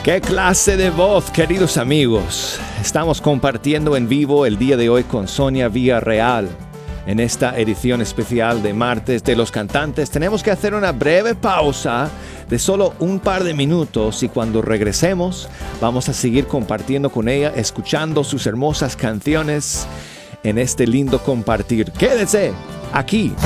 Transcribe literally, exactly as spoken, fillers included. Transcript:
¡Qué clase de voz, queridos amigos! Estamos compartiendo en vivo el día de hoy con Sonia Villarreal. En esta edición especial de Martes de los Cantantes tenemos que hacer una breve pausa de solo un par de minutos y cuando regresemos vamos a seguir compartiendo con ella, escuchando sus hermosas canciones en este lindo compartir. Quédese aquí